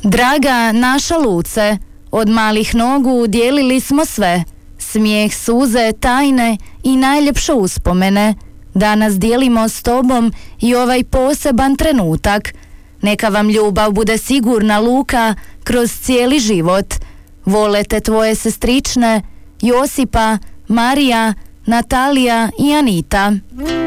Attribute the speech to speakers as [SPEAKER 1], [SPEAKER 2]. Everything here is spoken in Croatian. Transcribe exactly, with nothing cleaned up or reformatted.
[SPEAKER 1] Draga naša Luce, od malih nogu dijelili smo sve, smijeh, suze, tajne i najljepše uspomene. Danas dijelimo s tobom i ovaj poseban trenutak. Neka vam ljubav bude sigurna, Luka, kroz cijeli život. Vole te tvoje sestrične, Josipa, Marija, Natalija i Anita.